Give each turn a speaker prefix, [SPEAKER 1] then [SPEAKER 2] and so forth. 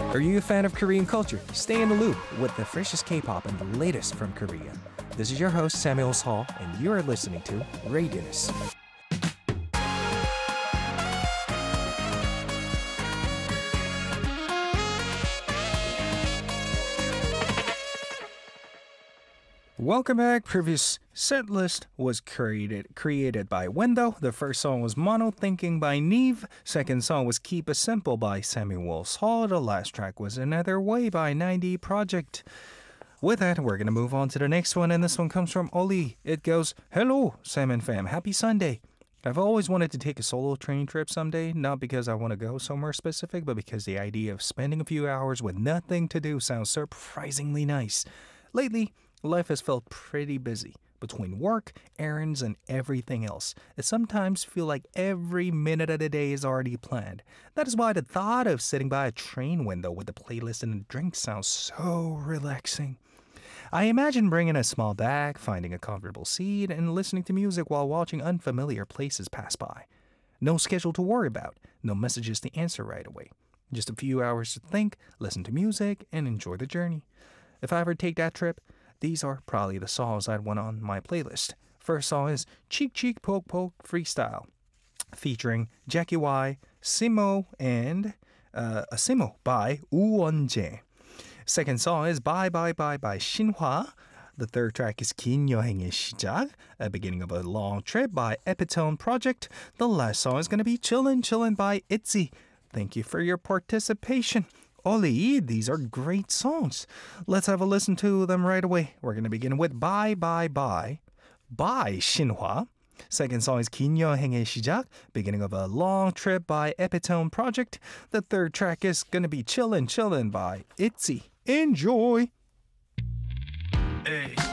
[SPEAKER 1] Are you a fan of Korean culture? Stay in the loop with the freshest K-pop and the latest from Korea. This is your host Samuel Hall, and you are listening to Radius. Welcome back. Previous set list was created by Wendo. The first song was Mono Thinking by Neve. Second song was Keep It Simple by Samuel Hall. The last track was Another Way by 90 Project. With that, we're going to move on to the next one, and this one comes from Oli. It goes, Hello, Sam and Fam. Happy Sunday. I've always wanted to take a solo train trip someday, not because I want to go somewhere specific, but because the idea of spending a few hours with nothing to do sounds surprisingly nice. Lately, life has felt pretty busy. Between work, errands, and everything else, it sometimes feels like every minute of the day is already planned. That is why the thought of sitting by a train window with a playlist and a drink sounds so relaxing. I imagine bringing a small bag, finding a comfortable seat, and listening to music while watching unfamiliar places pass by. No schedule to worry about, no messages to answer right away. Just a few hours to think, listen to music, and enjoy the journey. If I ever take that trip, these are probably the songs I'd want on my playlist. First song is Cheek Cheek Poke Poke Freestyle, featuring Jackie Y, Simo, and Simo by Woo-won-jae. Second song is Bye Bye Bye by Shinhwa. The third track is 긴 여행의 시작, a beginning of a long trip by Epitone Project. The last song is going to be Chillin' Chillin' by ITZY. Thank you for your participation. Oli, these are great songs. Let's have a listen to them right away. We're going to begin with Bye Bye Bye by Shinhwa. Second song is 긴 여행의 시작, beginning of a long trip by Epitone Project. The third track is going to be Chillin' Chillin' by ITZY. Enjoy!
[SPEAKER 2] Hey.